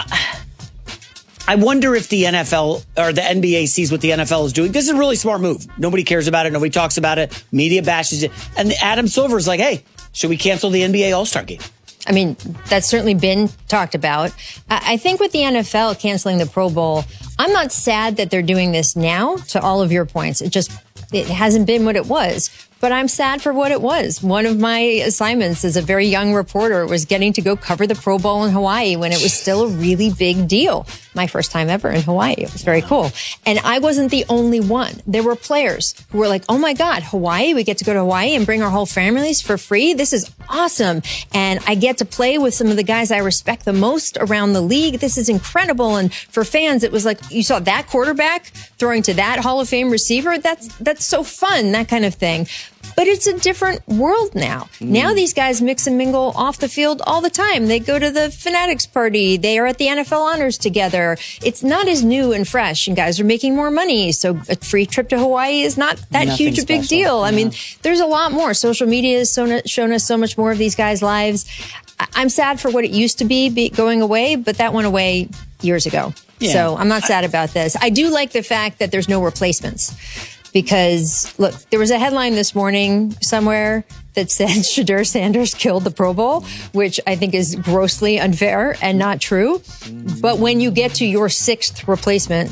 I wonder if the NFL or the NBA sees what the NFL is doing. This is a really smart move. Nobody cares about it. Nobody talks about it. Media bashes it. And Adam Silver is like, hey, should we cancel the NBA All-Star game? I mean, that's certainly been talked about. I think with the NFL canceling the Pro Bowl, I'm not sad that they're doing this now, to all of your points. It hasn't been what it was. But I'm sad for what it was. One of my assignments as a very young reporter was getting to go cover the Pro Bowl in Hawaii when it was still a really big deal. My first time ever in Hawaii. It was very cool. And I wasn't the only one. There were players who were like, oh my God, Hawaii, we get to go to Hawaii and bring our whole families for free. This is awesome. And I get to play with some of the guys I respect the most around the league. This is incredible. And for fans, it was like, you saw that quarterback throwing to that Hall of Fame receiver. That's so fun, that kind of thing. But it's a different world now. Now these guys mix and mingle off the field all the time. They go to the Fanatics party. They are at the NFL honors together. It's not as new and fresh, and guys are making more money. So a free trip to Hawaii is not that huge a big deal. I mean, there's a lot more. Social media has shown us so much more of these guys' lives. I'm sad for what it used to be going away, but that went away years ago. Yeah. So I'm not sad about this. I do like the fact that there's no replacements. Because, look, there was a headline this morning somewhere that said Shedeur Sanders killed the Pro Bowl, which I think is grossly unfair and not true. But when you get to your sixth replacement,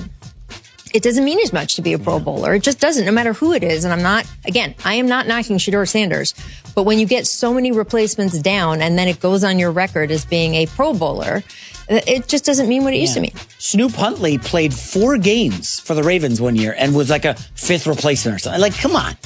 it doesn't mean as much to be a Pro Bowler. It just doesn't, no matter who it is. And I am not knocking Shedeur Sanders. But when you get so many replacements down and then it goes on your record as being a Pro Bowler, it just doesn't mean what it used to mean. Snoop Huntley played 4 games for the Ravens one year and was like a 5th replacement or something. Like, come on.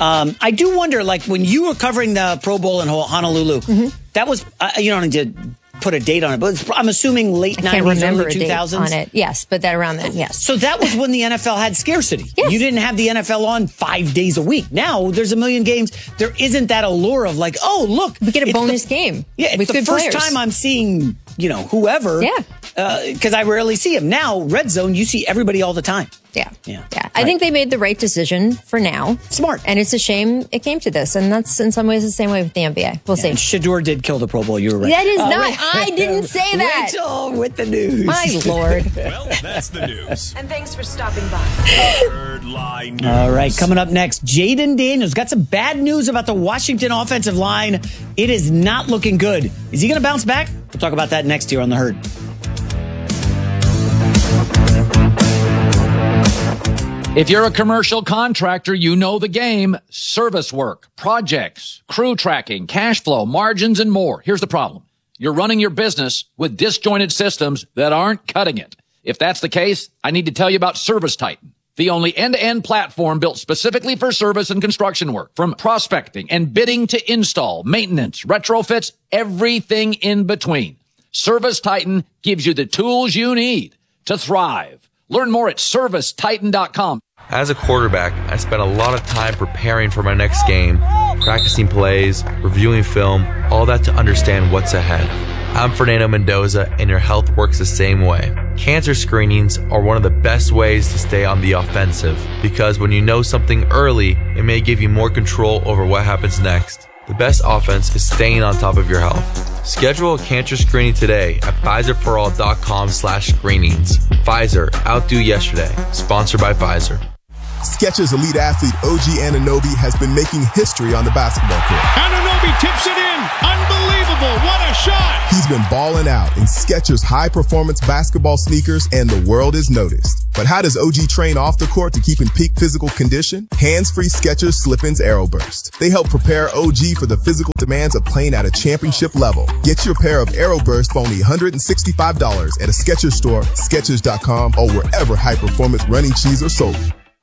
I do wonder, like, when you were covering the Pro Bowl in Honolulu, that was, you don't need to put a date on it, but I'm assuming late 90s, early 2000s. On it. Yes, but that around then, yes. So that was when the NFL had scarcity. Yes. You didn't have the NFL on 5 days a week. Now there's a million games. There isn't that allure of like, oh, look. We get a bonus game. Yeah, it's the first time I'm seeing, whoever. Yeah. Because I rarely see him. Now, Red Zone, you see everybody all the time. Yeah. I think they made the right decision for now. Smart. And it's a shame it came to this. And that's in some ways the same way with the NBA. We'll see. And Shedeur did kill the Pro Bowl. You were right. That is not. I didn't say that. Rachel with the news. My Lord. Well, that's the news. And thanks for stopping by. Herd Line News. All right, coming up next, Jaden Daniels got some bad news about the Washington offensive line. It is not looking good. Is he going to bounce back? We'll talk about that next here on The Herd. If you're a commercial contractor, you know the game. Service work, projects, crew tracking, cash flow, margins, and more. Here's the problem. You're running your business with disjointed systems that aren't cutting it. If that's the case, I need to tell you about Service Titan, the only end-to-end platform built specifically for service and construction work. From prospecting and bidding to install, maintenance, retrofits, everything in between. Service Titan gives you the tools you need to thrive. Learn more at ServiceTitan.com. As a quarterback, I spent a lot of time preparing for my next game, practicing plays, reviewing film, all that to understand what's ahead. I'm Fernando Mendoza, and your health works the same way. Cancer screenings are one of the best ways to stay on the offensive, because when you know something early, it may give you more control over what happens next. The best offense is staying on top of your health. Schedule a cancer screening today at PfizerForAll.com/screenings. Pfizer, outdo yesterday. Sponsored by Pfizer. Skechers elite athlete OG Anunoby has been making history on the basketball court. Anunoby tips it in. Unbelievable. What a shot. He's been balling out in Skechers high-performance basketball sneakers, and the world has noticed. But how does OG train off the court to keep in peak physical condition? Hands-free Skechers Slip-ins Aeroburst. They help prepare OG for the physical demands of playing at a championship level. Get your pair of Aeroburst for only $165 at a Skechers store, Skechers.com, or wherever high-performance running shoes are sold.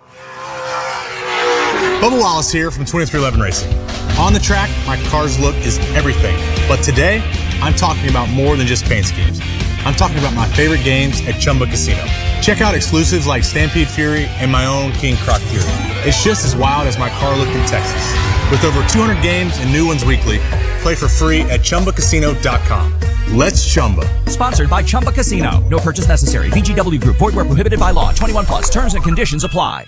Bubba Wallace here from 2311 Racing. On the track, my car's look is everything. But today, I'm talking about more than just paint schemes. I'm talking about my favorite games at Chumba Casino. Check out exclusives like Stampede Fury and my own King Croc Fury. It's just as wild as my car looked in Texas. With over 200 games and new ones weekly, play for free at ChumbaCasino.com. Let's Chumba. Sponsored by Chumba Casino. No purchase necessary. VGW Group. Void where prohibited by law. 21 plus. Terms and conditions apply.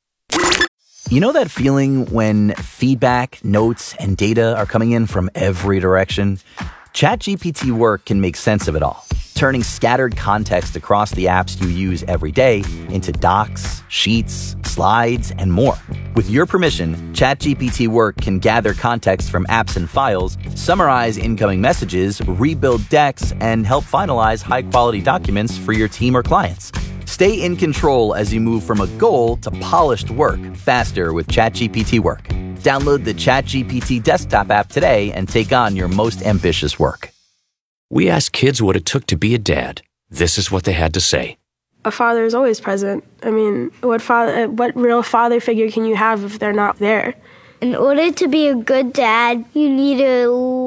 You know that feeling when feedback, notes, and data are coming in from every direction? ChatGPT Work can make sense of it all, turning scattered context across the apps you use every day into docs, sheets, slides, and more. With your permission, ChatGPT Work can gather context from apps and files, summarize incoming messages, rebuild decks, and help finalize high-quality documents for your team or clients. Stay in control as you move from a goal to polished work faster with ChatGPT Work. Download the ChatGPT desktop app today and take on your most ambitious work. We asked kids what it took to be a dad. This is what they had to say. A father is always present. I mean, what real father figure can you have if they're not there? In order to be a good dad, you need to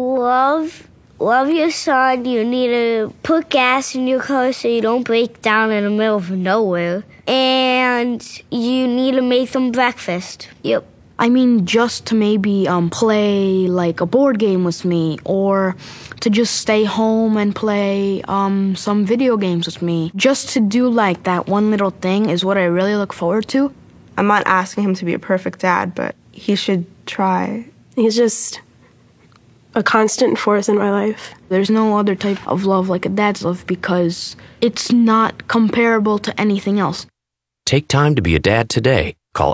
love your son. You need to put gas in your car so you don't break down in the middle of nowhere. And you need to make them breakfast. Yep. I mean, just to maybe play like a board game with me, or to just stay home and play some video games with me. Just to do like that one little thing is what I really look forward to. I'm not asking him to be a perfect dad, but he should try. He's just a constant force in my life. There's no other type of love like a dad's love because it's not comparable to anything else. Take time to be a dad today. Call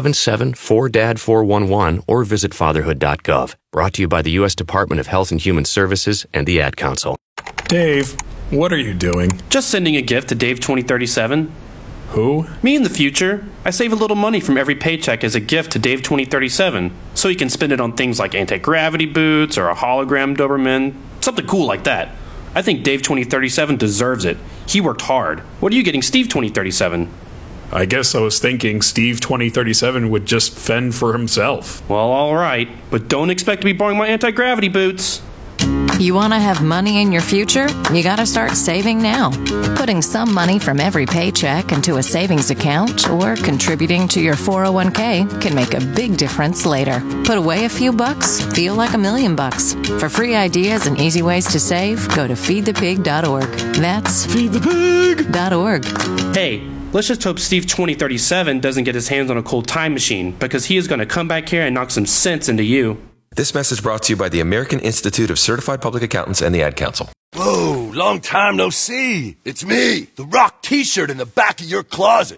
877-4DAD-411 or visit fatherhood.gov. Brought to you by the U.S. Department of Health and Human Services and the Ad Council. Dave, what are you doing? Just sending a gift to Dave 2037. Who? Me in the future. I save a little money from every paycheck as a gift to Dave 2037, so he can spend it on things like anti-gravity boots or a hologram Doberman, something cool like that. I think Dave 2037 deserves it. He worked hard. What are you getting Steve 2037? I guess I was thinking Steve 2037 would just fend for himself. Well, all right, but don't expect to be borrowing my anti-gravity boots. You want to have money in your future? You got to start saving now. Putting some money from every paycheck into a savings account or contributing to your 401k can make a big difference later. Put away a few bucks, feel like $1 million. For free ideas and easy ways to save, go to feedthepig.org. That's feedthepig.org. Hey, let's just hope Steve 2037 doesn't get his hands on a cool time machine, because he is going to come back here and knock some sense into you. This message brought to you by the American Institute of Certified Public Accountants and the Ad Council. Whoa, long time no see. It's me, the Rock t-shirt in the back of your closet.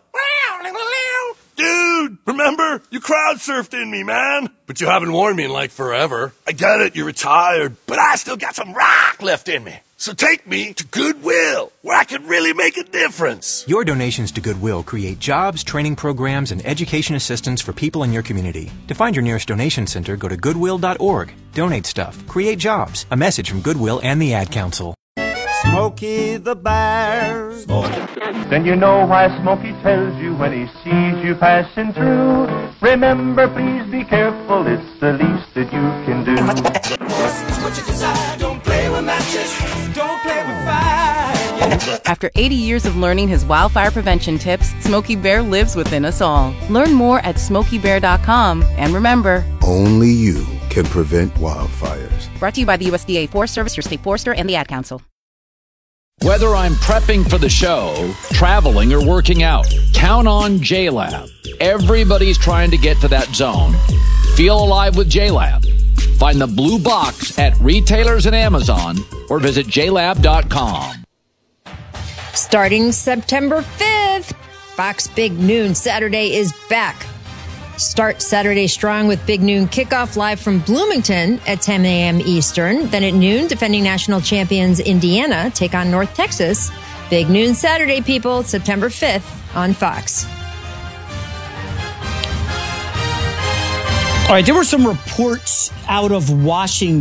Dude, remember? You crowd surfed in me, man. But you haven't worn me in like forever. I get it, you're retired, but I still got some rock left in me. So take me to Goodwill, where I can really make a difference. Your donations to Goodwill create jobs, training programs, and education assistance for people in your community. To find your nearest donation center, go to goodwill.org. Donate stuff. Create jobs. A message from Goodwill and the Ad Council. Smokey the Bear. Then you know why Smokey tells you when he sees you passing through. Remember, please be careful, it's the least that you can do. What you desire, don't play with matches, don't play with fire. After 80 years of learning his wildfire prevention tips, Smokey Bear lives within us all. Learn more at SmokeyBear.com. And remember, only you can prevent wildfires. Brought to you by the USDA Forest Service, your state forester, and the Ad Council. Whether I'm prepping for the show, traveling, or working out, count on JLab. Everybody's trying to get to that zone. Feel alive with JLab. Find the blue box at retailers and Amazon or visit JLab.com. Starting September 5th, Fox Big Noon Saturday is back. Start Saturday strong with Big Noon kickoff live from Bloomington at 10 a.m. Eastern. Then at noon, defending national champions Indiana take on North Texas. Big Noon Saturday, people, September 5th on Fox. All right, there were some reports out of Washington